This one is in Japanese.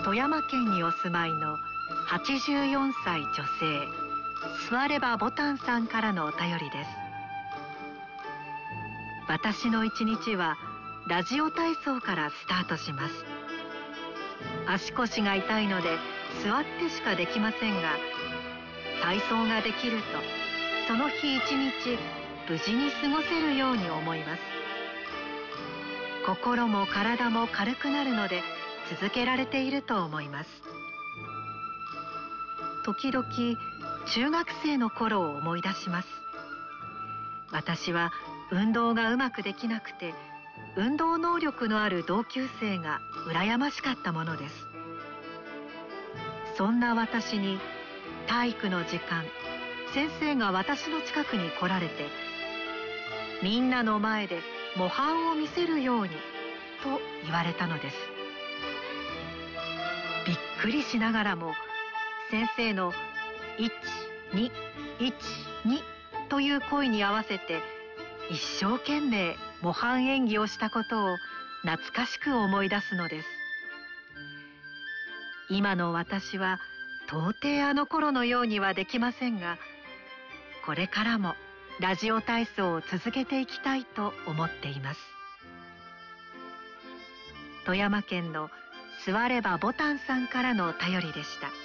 富山県にお住まいの84歳女性、座ればボタンさんからのお便りです。私の一日はラジオ体操からスタートします。足腰が痛いので座ってしかできませんが、体操ができるとその日一日無事に過ごせるように思います。心も体も軽くなるので続けられていると思います。時々中学生の頃を思い出します。私は運動がうまくできなくて、運動能力のある同級生が羨ましかったものです。そんな私に体育の時間、先生が私の近くに来られて、みんなの前で模範を見せるようにと言われたのです。びっくりしながらも、先生の1、2、1、2という声に合わせて一生懸命模範演技をしたことを懐かしく思い出すのです。今の私は到底あの頃のようにはできませんが、これからもラジオ体操を続けていきたいと思っています。富山県の座ればボタンさんからのお便りでした。